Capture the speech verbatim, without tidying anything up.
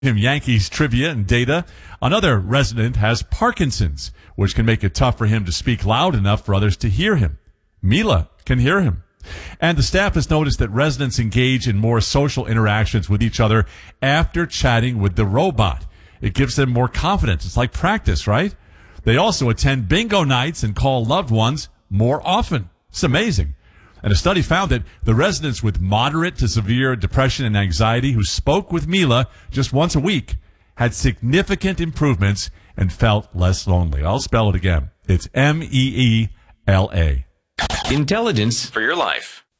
Him Yankees trivia and data. Another resident has Parkinson's, which can make it tough for him to speak loud enough for others to hear him. Mila can hear him. And the staff has noticed that residents engage in more social interactions with each other after chatting with the robot. It gives them more confidence. It's like practice, right? They also attend bingo nights and call loved ones more often. It's amazing. And a study found that the residents with moderate to severe depression and anxiety who spoke with Mila just once a week had significant improvements and felt less lonely. I'll spell it again. It's M E E L A. Intelligence for your life.